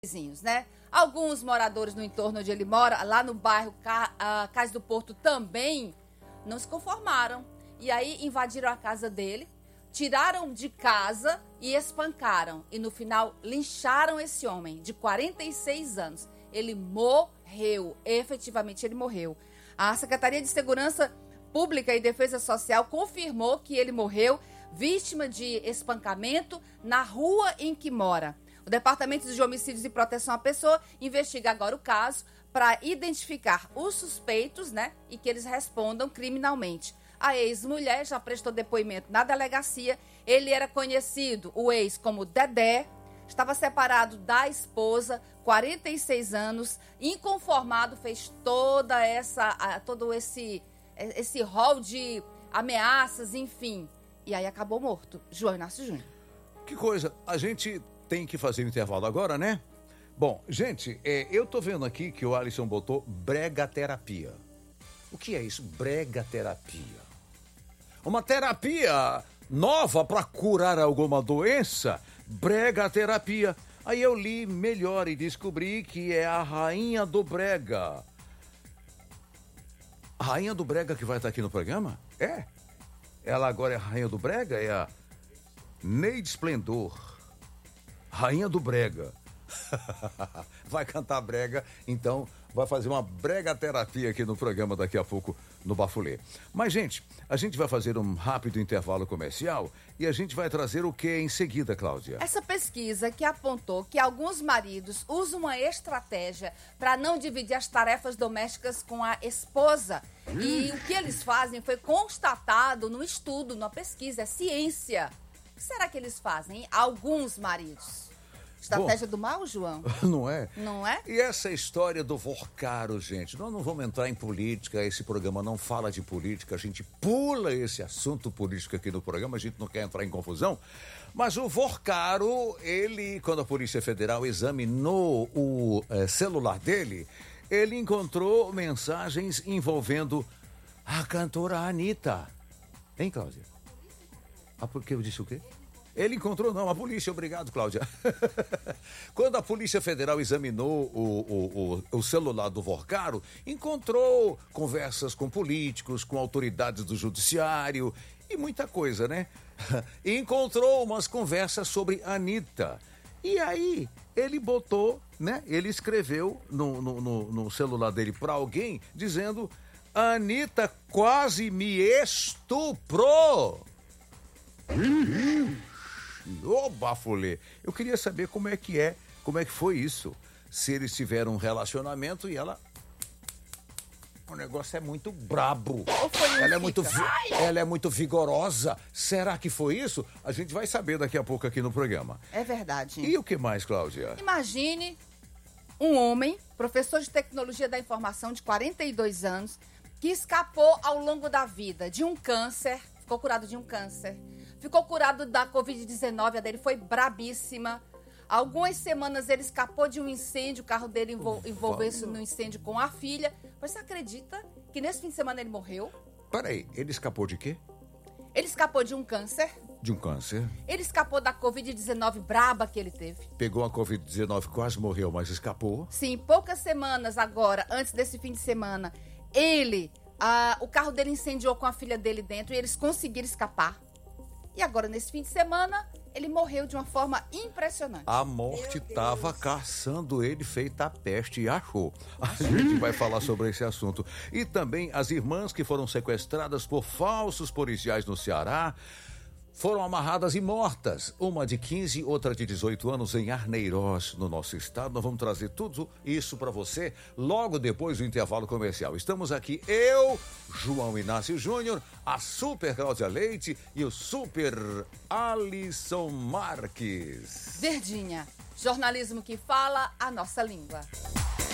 vizinhos, né? Alguns moradores no entorno onde ele mora, lá no bairro Cais do Porto, também não se conformaram. E aí invadiram a casa dele, tiraram de casa e espancaram. E no final lincharam esse homem de 46 anos. Ele morreu, efetivamente ele morreu. A Secretaria de Segurança Pública e Defesa Social confirmou que ele morreu vítima de espancamento na rua em que mora. O Departamento de Homicídios e Proteção à Pessoa investiga agora o caso para identificar os suspeitos, né, e que eles respondam criminalmente. A ex-mulher já prestou depoimento na delegacia. Ele era conhecido, o ex, como Dedé, estava separado da esposa, 46 anos, inconformado, fez todo esse rol de ameaças, enfim. E aí acabou morto. João Inácio Júnior. Que coisa, a gente tem que fazer o intervalo agora, né? Bom, gente, eu tô vendo aqui que o Alisson botou bregaterapia. O que é isso? Bregaterapia. Uma terapia nova para curar alguma doença? Bregaterapia. Aí eu li melhor e descobri que é a Rainha do Brega. A Rainha do Brega que vai estar aqui no programa? É. Ela agora é a Rainha do Brega? É a Neide Esplendor. Rainha do Brega. Vai cantar brega, então vai fazer uma bregaterapia aqui no programa daqui a pouco no Bafulê. Mas, gente, a gente vai fazer um rápido intervalo comercial e a gente vai trazer o que em seguida, Cláudia? Essa pesquisa que apontou que alguns maridos usam uma estratégia para não dividir as tarefas domésticas com a esposa. E o que eles fazem foi constatado no estudo, na pesquisa, é ciência. O que será que eles fazem, hein? Alguns maridos. Estratégia do mal, João? Não é? Não é? E essa história do Vorcaro, gente, nós não vamos entrar em política, esse programa não fala de política, a gente pula esse assunto político aqui no programa, a gente não quer entrar em confusão, mas o Vorcaro, ele, quando a Polícia Federal examinou o celular dele, ele encontrou mensagens envolvendo a cantora Anitta. Hein, Cláudia? Ah, porque eu disse o quê? Ele encontrou, não, a polícia, obrigado, Cláudia. Quando a Polícia Federal examinou o celular do Vorcaro, encontrou conversas com políticos, com autoridades do judiciário e muita coisa, né? E encontrou umas conversas sobre Anitta. E aí, ele botou, né? Ele escreveu no celular dele para alguém, dizendo: Anitta quase me estuprou. Ô, Bafulê, eu queria saber como é que foi isso. Se eles tiveram um relacionamento e ela... O negócio é muito brabo. Ela é muito vigorosa. Será que foi isso? A gente vai saber daqui a pouco aqui no programa. É verdade. E o que mais, Cláudia? Imagine um homem, professor de tecnologia da informação de 42 anos, que escapou ao longo da vida de um câncer, ficou curado de um câncer. Ficou curado da Covid-19, a dele foi brabíssima. Algumas semanas ele escapou de um incêndio, o carro dele envolveu-se no incêndio com a filha. Mas você acredita que nesse fim de semana ele morreu? Peraí, ele escapou de quê? Ele escapou de um câncer. De um câncer? Ele escapou da Covid-19 braba que ele teve. Pegou a Covid-19, quase morreu, mas escapou? Sim, poucas semanas agora, antes desse fim de semana, o carro dele incendiou com a filha dele dentro e eles conseguiram escapar. E agora, nesse fim de semana, ele morreu de uma forma impressionante. A morte estava caçando ele feita a peste e achou. A gente vai falar sobre esse assunto. E também as irmãs que foram sequestradas por falsos policiais no Ceará foram amarradas e mortas. Uma de 15, outra de 18 anos em Arneiroz, no nosso estado. Nós vamos trazer tudo isso para você logo depois do intervalo comercial. Estamos aqui, eu, João Inácio Júnior, a Super Cláudia Leite e o Super Alisson Marques. Verdinha, jornalismo que fala a nossa língua.